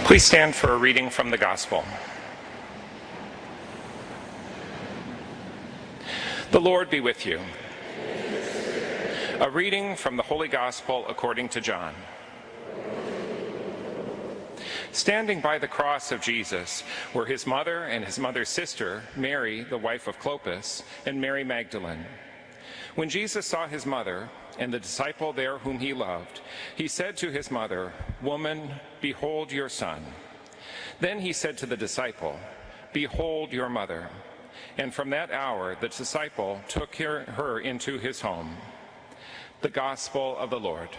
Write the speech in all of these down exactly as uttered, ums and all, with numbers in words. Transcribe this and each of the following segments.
Please stand for a reading from the Gospel. The Lord be with you. A reading from the Holy Gospel according to John. Standing by the cross of Jesus were his mother and his mother's sister, Mary, the wife of Clopas, and Mary Magdalene. When Jesus saw his mother and the disciple there whom he loved, he said to his mother, "Woman, behold your son." Then he said to the disciple, "Behold your mother." And from that hour the disciple took her, her into his home. The Gospel of the Lord.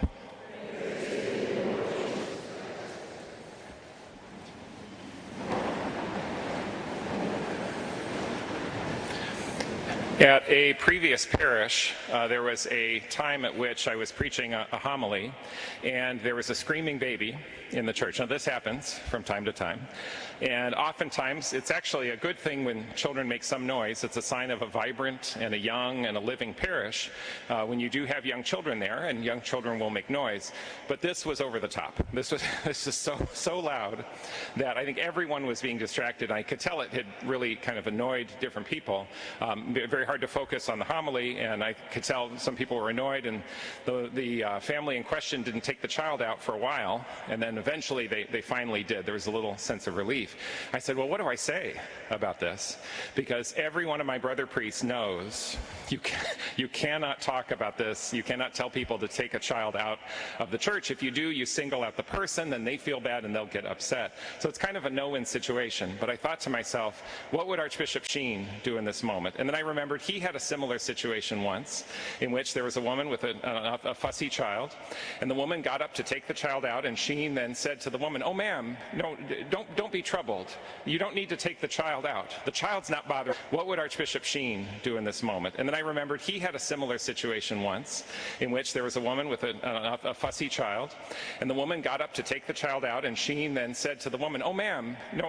At a previous parish, uh, there was a time at which I was preaching a, a homily, and there was a screaming baby in the church. Now, this happens from time to time, and oftentimes it's actually a good thing when children make some noise. It's a sign of a vibrant and a young and a living parish uh, when you do have young children there, and young children will make noise. But this was over the top. This was this is so so loud that I think everyone was being distracted. I could tell it had really kind of annoyed different people. Um, very hard to focus on the homily, and I could tell some people were annoyed, and the, the uh, family in question didn't take the child out for a while, and then eventually they, they finally did. There was a little sense of relief. I said, well, what do I say about this? Because every one of my brother priests knows you, can, you cannot talk about this. You cannot tell people to take a child out of the church. If you do, you single out the person, then they feel bad and they'll get upset. So it's kind of a no-win situation. But I thought to myself, what would Archbishop Sheen do in this moment? And then I remembered he had a similar situation once in which there was a woman with a, a, a fussy child, and the woman got up to take the child out, and Sheen then said to the woman, "Oh, ma'am, no, don't, don't be troubled. You don't need to take the child out. The child's not bothered." What would Archbishop Sheen do in this moment? And then I remembered he had a similar situation once in which there was a woman with a, a, a fussy child, and the woman got up to take the child out, and Sheen then said to the woman, "Oh, ma'am, no,